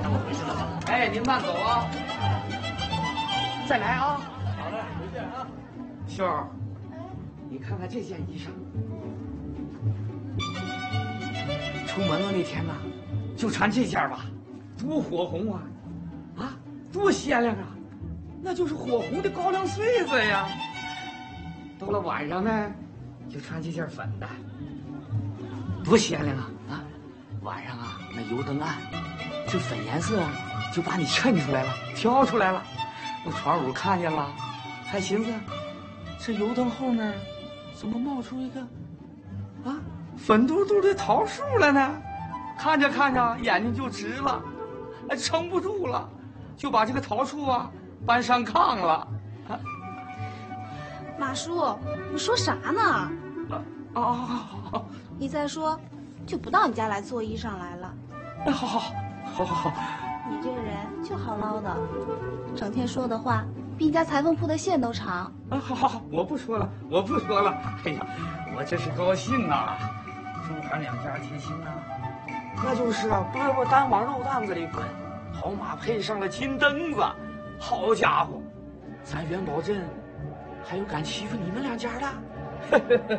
怎么回事了？ 哎，您慢走啊！再来啊！ 好嘞，回见啊！ 秀儿，你看看这件衣裳，出门了那天呐，就穿这件吧，多火红啊！啊，多鲜亮啊！那就是火红的高粱穗子呀。到了晚上呢，就穿这件粉的，多鲜亮啊！啊，晚上啊，那油灯暗，这粉颜色就把你衬出来了，挑出来了。那床主看见了，还寻思，这油灯后面怎么冒出一个啊粉嘟嘟的桃树来呢？看着看着眼睛就直了，哎，撑不住了，就把这个桃树啊搬上炕了。 马叔，你说啥呢？你再说，就不到你家来做衣裳来了。 哎，好。 你这个人就好唠叨，整天说的话比你家裁缝铺的线都长。 啊，好，我不说了。哎呀，我这是高兴啊！中韩两家贴心啊，那就是啊，饽饽单往肉担子里滚，好马配上了金蹬子，好家伙，咱元宝镇还有敢欺负你们两家的？